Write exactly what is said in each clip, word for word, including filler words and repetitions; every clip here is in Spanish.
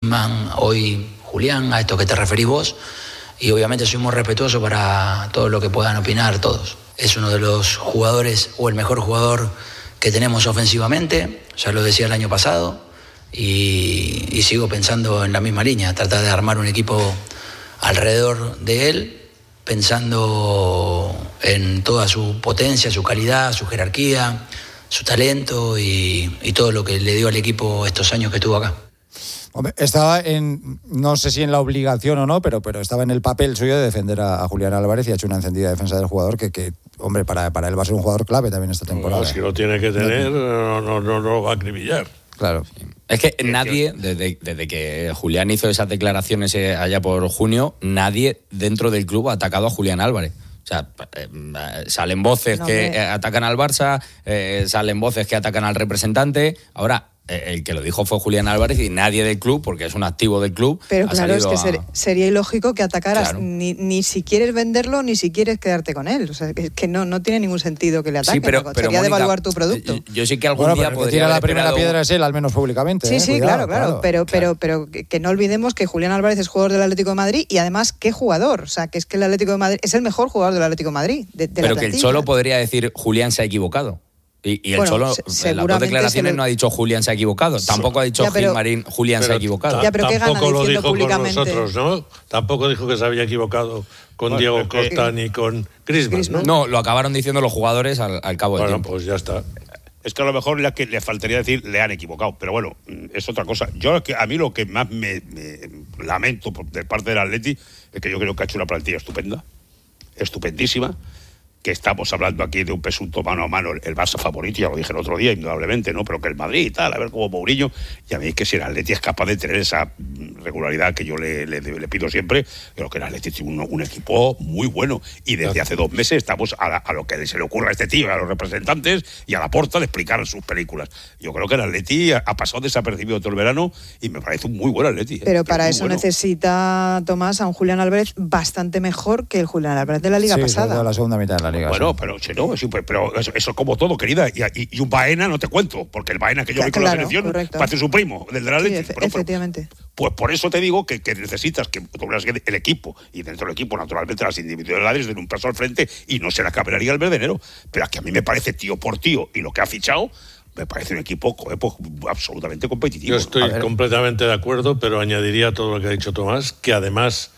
Griezmann, hoy Julián, a esto que te referís vos, y obviamente soy muy respetuoso para todo lo que puedan opinar todos. Es uno de los jugadores, o el mejor jugador que tenemos ofensivamente, ya lo decía el año pasado, y, y sigo pensando en la misma línea, tratar de armar un equipo alrededor de él, pensando en toda su potencia, su calidad, su jerarquía, su talento y, y todo lo que le dio al equipo estos años que estuvo acá. Hombre, estaba en, no sé si en la obligación o no, pero, pero estaba en el papel suyo de defender a, a Julián Álvarez y ha hecho una encendida defensa del jugador que, que hombre, para, para él va a ser un jugador clave también esta temporada. No, si lo tiene que tener, no, no, no, no lo va a acribillar. Claro. Es que nadie, desde, desde que Julián hizo esas declaraciones allá por junio, nadie dentro del club ha atacado a Julián Álvarez. O sea, eh, salen voces no, que eh, atacan al Barça, eh, salen voces que atacan al representante. Ahora, eh, el que lo dijo fue Julián Álvarez y nadie del club, porque es un activo del club. Pero claro, es que a... ser, sería ilógico que atacaras, claro. ni, ni si quieres venderlo, ni si quieres quedarte con él. O sea, es que no, no tiene ningún sentido que le ataquen. Sí, pero, pero sería Mónica, devaluar tu producto. Yo, yo sí que algún bueno, día pero podría tira la haber primera esperado... piedra es él, al menos públicamente. Sí, eh, sí, cuidado, claro, claro, claro. Pero, claro. pero, pero que, que no olvidemos que Julián Álvarez es jugador del Atlético de Madrid y además, ¿qué jugador? O sea, que es que el Atlético de Madrid es el mejor jugador del Atlético de Madrid. De, de pero la que el Cholo podría decir Julián se ha equivocado. Y, y el bueno, Cholo, se, en las dos declaraciones le... no ha dicho Julián se ha equivocado. Tampoco ha dicho ya, pero, Gilmarín Julián pero, se ha equivocado. Ya, pero ¿qué gana tampoco lo diciendo dijo públicamente? con nosotros, ¿no? Tampoco dijo que se había equivocado con bueno, Diego Costa ni con Griezmann, ¿no? No, lo acabaron diciendo los jugadores al, al cabo del bueno, tiempo. Pues ya está. Es que a lo mejor le, le faltaría decir le han equivocado, pero bueno, es otra cosa. Yo a mí lo que más me, me lamento de parte del Atleti es que yo creo que ha hecho una plantilla estupenda, estupendísima, que estamos hablando aquí de un presunto mano a mano, el Barça favorito, ya lo dije el otro día, indudablemente, ¿no? Pero que el Madrid y tal, a ver cómo Mourinho, y a mí es que si el Atleti es capaz de tener esa regularidad que yo le, le, le pido siempre, creo que el Atleti tiene un, un equipo muy bueno, y desde claro. hace dos meses estamos a, la, a lo que se le ocurra a este tío, a los representantes y a la Porta de explicar sus películas. Yo creo que el Atleti ha, ha pasado desapercibido todo el verano y me parece un muy buen Atleti. ¿eh? Pero para eso bueno. necesita, Tomás, a un Julián Álvarez bastante mejor que el Julián Álvarez de la Liga sí, pasada. Sí, la segunda mitad de la Liga. Bueno, sí. pero, no, sí, pero eso, eso como todo, querida. Y, y, y un Baena no te cuento, porque el Baena que yo vi con claro, la selección correcto. Parece su primo, del de la Atleti. Sí, efe, efectivamente. Pues por eso te digo que, que necesitas que el equipo, y dentro del equipo, naturalmente, las individualidades den un paso al frente y no se la cabería el verdenero. Pero es que a mí me parece tío por tío y lo que ha fichado me parece un equipo pues, absolutamente competitivo. Yo estoy completamente de acuerdo, pero añadiría todo lo que ha dicho Tomás, que además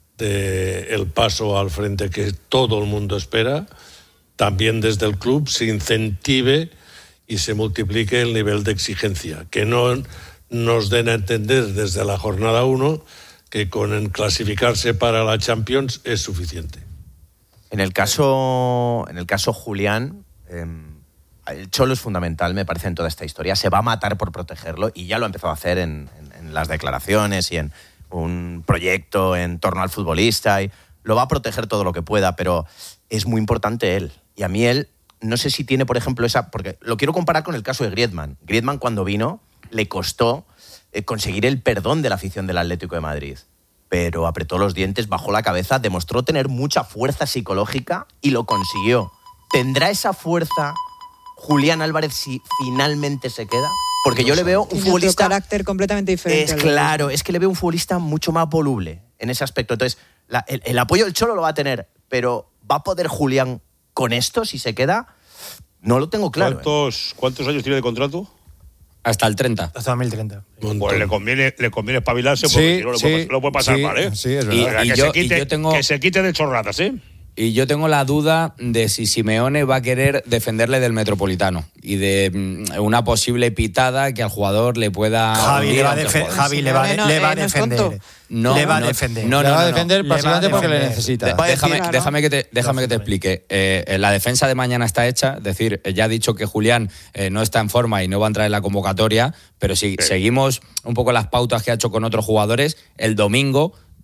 del paso al frente que todo el mundo espera, también desde el club se incentive y se multiplique el nivel de exigencia, que no nos den a entender desde la jornada uno que con el clasificarse para la Champions es suficiente. En el caso, en el caso Julián, eh, el Cholo es fundamental, me parece, en toda esta historia. Se va a matar por protegerlo y ya lo ha empezado a hacer en, en, en las declaraciones y en un proyecto en torno al futbolista. Y lo va a proteger todo lo que pueda, pero es muy importante él. Y a mí él, no sé si tiene, por ejemplo, esa... Porque lo quiero comparar con el caso de Griezmann. Griezmann, cuando vino, le costó eh, conseguir el perdón de la afición del Atlético de Madrid. Pero apretó los dientes, bajó la cabeza, demostró tener mucha fuerza psicológica y lo consiguió. ¿Tendrá esa fuerza Julián Álvarez si finalmente se queda? Porque no yo sé. le veo un futbolista... Un carácter completamente diferente. Es claro, es que le veo un futbolista mucho más voluble en ese aspecto. Entonces, la, el, el apoyo del Cholo lo va a tener, pero ¿va a poder Julián con esto si se queda? No lo tengo claro. ¿Cuántos, ¿eh? ¿cuántos años tiene de contrato? Hasta el treinta. Hasta dos mil treinta. Pues le conviene, le conviene espabilarse porque sí, si no lo, sí, puede, lo puede pasar sí, mal, ¿eh? Sí, es Y, verdad. y que, yo, se quite, y yo tengo... que se quite de chorradas, ¿eh? Y yo tengo la duda de si Simeone va a querer defenderle del Metropolitano y de una posible pitada que al jugador le pueda... Javi le va a, defe- Javi le va, no, le va a eh, no es defender. tonto. No, le va no, a defender. No, no, le va a no, defender no. básicamente porque le defender. necesita. De- déjame, claro. déjame que te, déjame que te explique. Eh, la defensa de mañana está hecha, es decir, ya ha dicho que Julián eh, no está en forma y no va a entrar en la convocatoria, pero si sí. seguimos un poco las pautas que ha hecho con otros jugadores, el domingo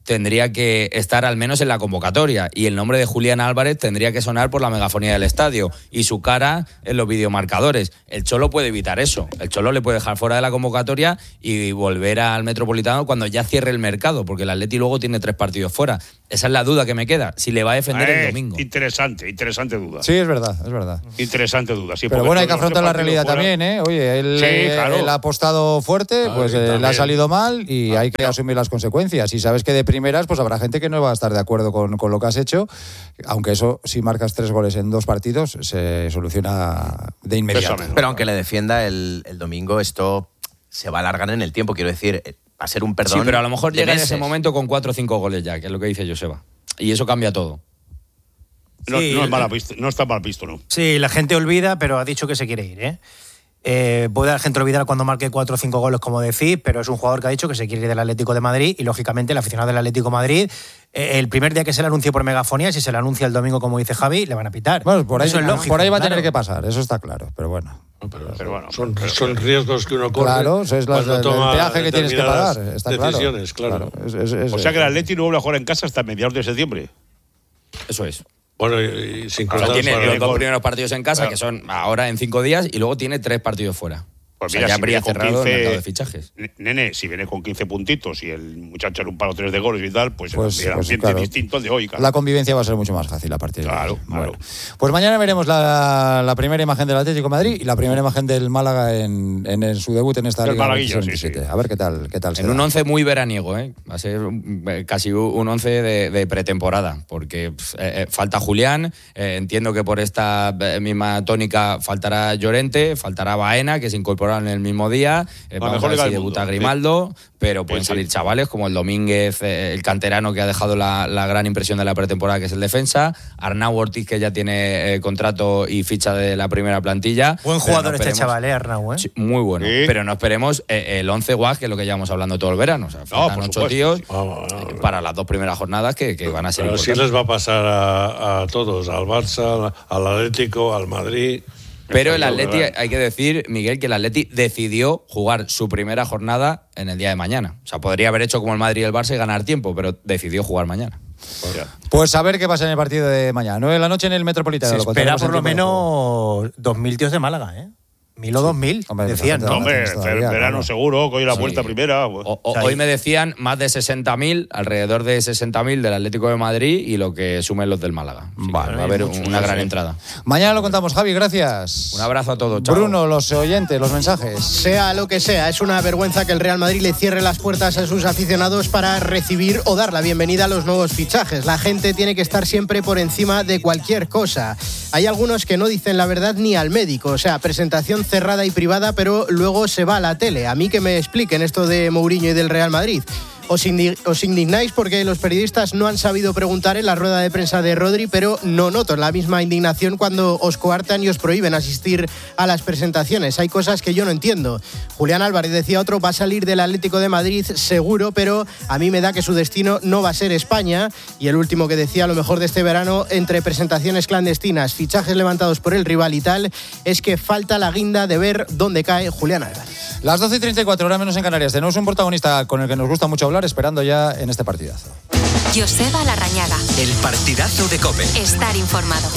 tendría que estar al menos en la convocatoria y el nombre de Julián Álvarez tendría que sonar por la megafonía del estadio y su cara en los videomarcadores. El Cholo puede evitar eso. El Cholo le puede dejar fuera de la convocatoria y volver al Metropolitano cuando ya cierre el mercado, porque el Atleti luego tiene tres partidos fuera. Esa es la duda que me queda, si le va a defender eh, el domingo. Interesante, interesante duda. Sí, es verdad, es verdad. Interesante duda, sí. Pero bueno, hay que afrontar la realidad fuera. también, ¿eh? Oye, él, sí, claro. él ha apostado fuerte, claro, pues eh, le ha salido mal y ah, hay que claro. asumir las consecuencias. Y sabes que de primeras, pues habrá gente que no va a estar de acuerdo con, con lo que has hecho, aunque eso, si marcas tres goles en dos partidos, se soluciona de inmediato. Pero aunque le defienda el, el domingo, esto se va a alargar en el tiempo, quiero decir, va a ser un perdón. Sí, pero a lo mejor llega en ese momento con cuatro o cinco goles ya, que es lo que dice Joseba. Y eso cambia todo. No, sí, no, es mal visto, no está mal visto, ¿no? Sí, la gente olvida, pero ha dicho que se quiere ir, ¿eh? Eh, puede la gente olvidar cuando marque cuatro o cinco goles, como decís, pero es un jugador que ha dicho que se quiere ir del Atlético de Madrid y, lógicamente, el aficionado del Atlético de Madrid, eh, el primer día que se le anuncie por megafonía, si se le anuncia el domingo, como dice Javi, le van a pitar. Bueno, por ahí, eso es lógico, por ahí va a claro. tener que pasar, eso está claro, pero bueno. No, pero, pero bueno, son, pero, son pero, riesgos que uno corre. Claro, eso es la, el, el peaje que tienes que pagar, está decisiones, claro. claro. Es, es, es, o sea que el Atleti no vuelve a jugar en casa hasta mediados de septiembre. Eso es. Bueno, y, y sin contar, tiene los dos gol. primeros partidos en casa, claro. que son ahora en cinco días, y luego tiene tres partidos fuera. Pues o sea, mira, ya si habría cerrado quince, el mercado de fichajes. Nene, si viene con quince puntitos y el muchacho en un palo tres de goles y tal, pues, pues el ambiente pues, claro. distinto al de hoy. Claro. La convivencia va a ser mucho más fácil a partir de claro, ahí. Claro, bueno. Pues mañana veremos la, la primera imagen del Atlético de Madrid y la primera imagen del Málaga en, en, en su debut en esta el Liga Malaguillo, sí, sí. A ver qué tal, qué tal En será. un once muy veraniego, ¿eh? Va a ser casi un once de, de pretemporada, porque pues, eh, falta Julián, eh, entiendo que por esta misma tónica faltará Llorente, faltará Baena, que se incorporará en el mismo día. Eh, vamos a ver si debuta Grimaldo, sí. pero pueden sí, salir sí. chavales como el Domínguez, eh, el canterano que ha dejado la, la gran impresión de la pretemporada, que es el defensa, Arnau Ortiz, que ya tiene eh, contrato y ficha de la primera plantilla. Buen jugador no este chaval, eh, Arnau, ¿eh? Sí, muy bueno, sí. pero no esperemos eh, el once guas, que es lo que llevamos hablando todo el verano. O sea, faltan no, ocho tíos oh, no, no, para las dos primeras jornadas que, que van a ser pero importantes. Pero sí les va a pasar a, a todos, al Barça, al Atlético, al Madrid. Pero el Atleti, hay que decir, Miguel, que el Atleti decidió jugar su primera jornada en el día de mañana. O sea, podría haber hecho como el Madrid y el Barça y ganar tiempo, pero decidió jugar mañana. Pues a ver qué pasa en el partido de mañana. nueve de la noche en el Metropolitano. Se espera por lo menos dos mil tíos de Málaga, ¿eh? Mil o dos mil, hombre, decían. No, hombre, verano claro. seguro, que hoy la sí. vuelta primera. Pues. O, o, hoy me decían más de sesenta mil, alrededor de sesenta mil del Atlético de Madrid y lo que sumen los del Málaga. Vale, va a haber mucho, una gran sí. entrada. Mañana lo contamos, Javi, gracias. Un abrazo a todos, chao. Bruno, los oyentes, los mensajes. Sea lo que sea, es una vergüenza que el Real Madrid le cierre las puertas a sus aficionados para recibir o dar la bienvenida a los nuevos fichajes. La gente tiene que estar siempre por encima de cualquier cosa. Hay algunos que no dicen la verdad ni al médico, o sea, presentación cerrada y privada, pero luego se va a la tele. A mí que me expliquen esto de Mourinho y del Real Madrid. Os, indig- os indignáis porque los periodistas no han sabido preguntar en la rueda de prensa de Rodri, pero no noto la misma indignación cuando os coartan y os prohíben asistir a las presentaciones. Hay cosas que yo no entiendo. Julián Álvarez, decía otro, va a salir del Atlético de Madrid seguro, pero a mí me da que su destino no va a ser España. Y el último que decía, lo mejor de este verano, entre presentaciones clandestinas, fichajes levantados por el rival y tal, es que falta la guinda de ver dónde cae Julián Álvarez. Las doce y treinta y cuatro, horas menos en Canarias. Tenemos un protagonista con el que nos gusta mucho hablar, esperando ya en este partidazo. Joseba Larrañaga. El partidazo de COPE. Estar informado.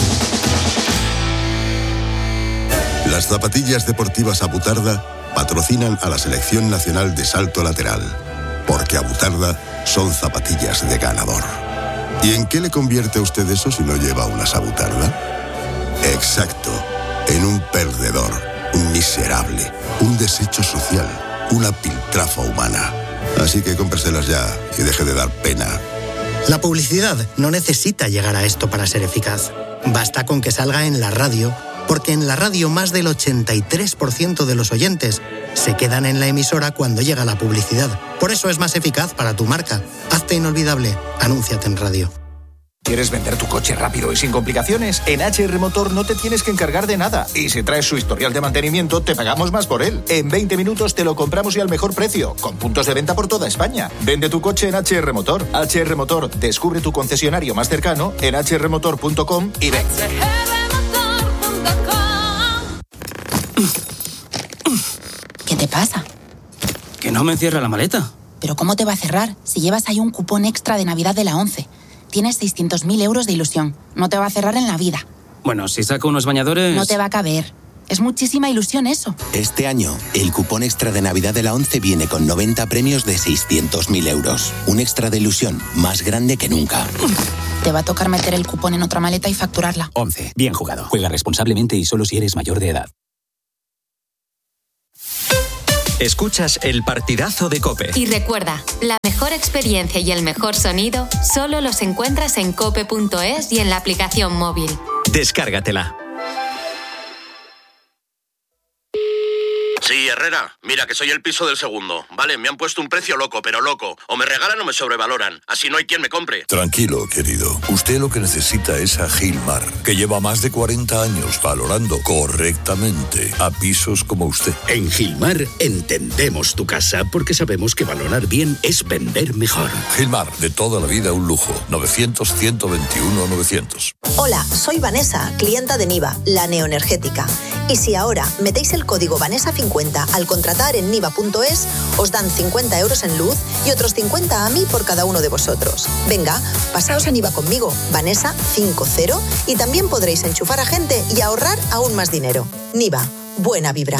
Las zapatillas deportivas Abutarda patrocinan a la Selección Nacional de Salto Lateral, porque Abutarda son zapatillas de ganador. ¿Y en qué le convierte a usted eso si no lleva unas Abutarda? Exacto, en un perdedor, un miserable, un desecho social, una piltrafa humana. Así que cómpreselas ya y deje de dar pena. La publicidad no necesita llegar a esto para ser eficaz. Basta con que salga en la radio, porque en la radio más del ochenta y tres por ciento de los oyentes se quedan en la emisora cuando llega la publicidad. Por eso es más eficaz para tu marca. Hazte inolvidable. Anúnciate en radio. ¿Quieres vender tu coche rápido y sin complicaciones? En H R Motor no te tienes que encargar de nada. Y si traes su historial de mantenimiento, te pagamos más por él. En veinte minutos te lo compramos y al mejor precio, con puntos de venta por toda España. Vende tu coche en H R Motor. H R Motor, descubre tu concesionario más cercano en h r motor punto com y ven. ¿Qué te pasa? Que no me cierra la maleta. Pero ¿cómo te va a cerrar si llevas ahí un cupón extra de Navidad de la ONCE? Tienes seiscientos mil euros de ilusión. No te va a cerrar en la vida. Bueno, si saco unos bañadores... No te va a caber. Es muchísima ilusión eso. Este año, el cupón extra de Navidad de la ONCE viene con noventa premios de seiscientos mil euros. Un extra de ilusión más grande que nunca. Te va a tocar meter el cupón en otra maleta y facturarla. ONCE. Bien jugado. Juega responsablemente y solo si eres mayor de edad. Escuchas el partidazo de COPE. Y recuerda, la mejor experiencia y el mejor sonido solo los encuentras en cope punto es y en la aplicación móvil. Descárgatela. Sí, Herrera, mira que soy el piso del segundo. Vale, me han puesto un precio loco, pero loco. O me regalan o me sobrevaloran. Así no hay quien me compre. Tranquilo, querido. Usted lo que necesita es a Gilmar, que lleva más de cuarenta años valorando correctamente a pisos como usted. En Gilmar entendemos tu casa porque sabemos que valorar bien es vender mejor. Gilmar, de toda la vida un lujo. novecientos, ciento veintiuno, novecientos. Hola, soy Vanessa, clienta de Niva, la neoenergética. Y si ahora metéis el código Vanessa cincuenta al contratar en niva punto es, os dan cincuenta euros en luz y otros cincuenta a mí por cada uno de vosotros. Venga, pasaos a Niva conmigo, Vanessa cincuenta, y también podréis enchufar a gente y ahorrar aún más dinero. Niva, buena vibra.